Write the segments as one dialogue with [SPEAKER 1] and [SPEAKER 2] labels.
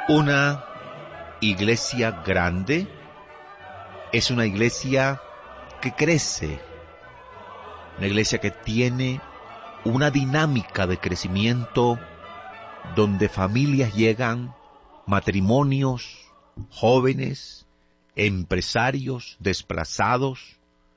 [SPEAKER 1] Una iglesia grande es una iglesia que crece, una iglesia que tiene una dinámica de crecimiento donde familias llegan, matrimonios, jóvenes, empresarios, desplazados,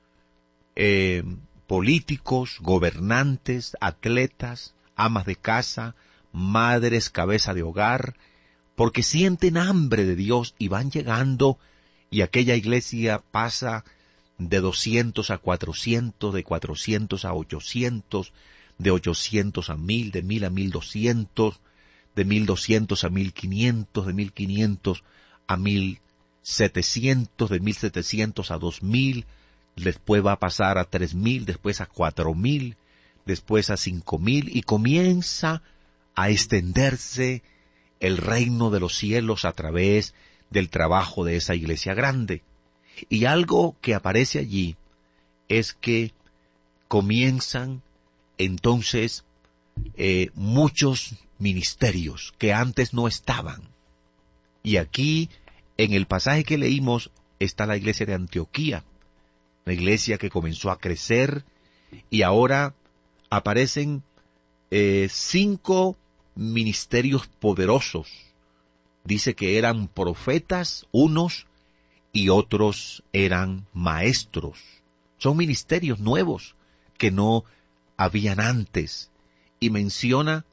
[SPEAKER 1] políticos, gobernantes, atletas, amas de casa, madres, cabeza de hogar, porque sienten hambre de Dios y van llegando, y aquella iglesia pasa de 200 a 400, de 400 a 800, de 800 a 1000, de 1000 a 1200, de 1200 a 1500, de 1500 a 1700, de 1700 a 2000, después va a pasar a 3000, después a 4000, después a 5000, y comienza a extenderse el reino de los cielos a través del trabajo de esa iglesia grande. Y algo que aparece allí es que comienzan entonces muchos ministerios que antes no estaban. Y aquí, en el pasaje que leímos, está la iglesia de Antioquía, la iglesia que comenzó a crecer, y ahora aparecen 5 ministerios poderosos. Dice que eran profetas unos y otros eran maestros. Son ministerios nuevos que no habían antes. Y menciona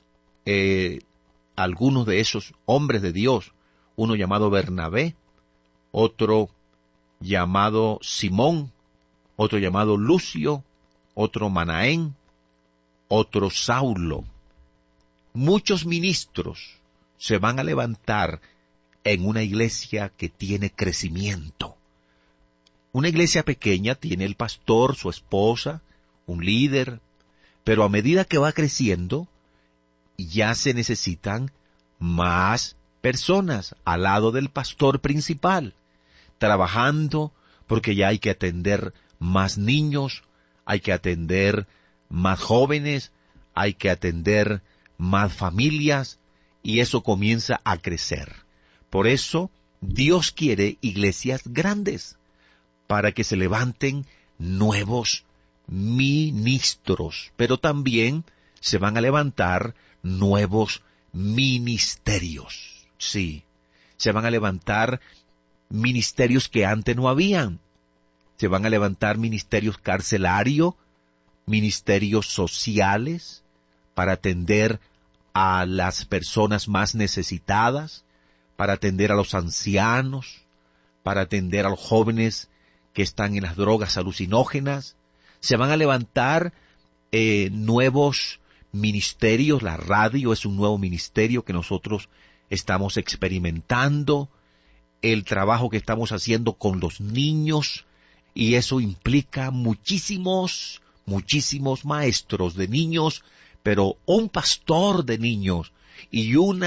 [SPEAKER 1] algunos de esos hombres de Dios, uno llamado Bernabé, otro llamado Simón, otro llamado Lucio, otro Manaén, otro Saulo. Muchos ministros se van a levantar en una iglesia que tiene crecimiento. Una iglesia pequeña tiene el pastor, su esposa, un líder, pero a medida que va creciendo, ya se necesitan más personas al lado del pastor principal, trabajando, porque ya hay que atender más niños, hay que atender más jóvenes, hay que atender más familias, y eso comienza a crecer. Por eso, Dios quiere iglesias grandes, para que se levanten nuevos ministros, pero también se van a levantar nuevos ministerios. Sí, se van a levantar ministerios que antes no habían. Se van a levantar ministerios carcelarios, ministerios sociales, para atender a las personas más necesitadas, para atender a los ancianos, para atender a los jóvenes que están en las drogas alucinógenas. Se van a levantar nuevos ministerios. La radio es un nuevo ministerio que nosotros estamos experimentando, el trabajo que estamos haciendo con los niños, y eso implica muchísimos maestros de niños, pero un pastor de niños y un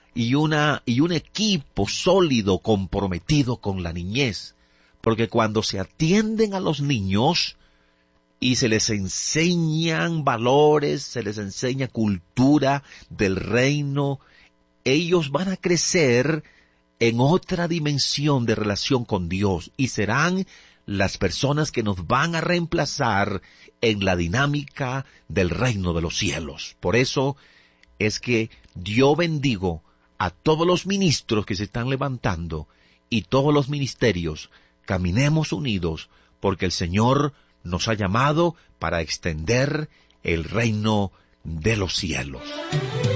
[SPEAKER 1] equipo sólido comprometido con la niñez, porque cuando se atienden a los niños y se les enseñan valores, se les enseña cultura del reino, ellos van a crecer en otra dimensión de relación con Dios y serán las personas que nos van a reemplazar en la dinámica del reino de los cielos. Por eso es que yo bendigo a todos los ministros que se están levantando y todos los ministerios. Caminemos unidos, porque el Señor nos ha llamado para extender el reino de los cielos.